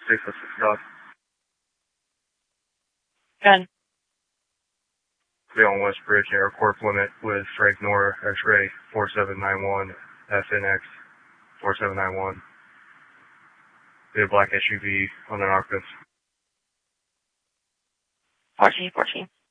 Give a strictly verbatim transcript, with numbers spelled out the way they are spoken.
six oh six Scott. Good. Bayonne West Bridge, airport limit with Frank Nora, X-ray four seven nine one, F N X four seven nine one. We have a black S U V on an occupant. fourteen, fourteen.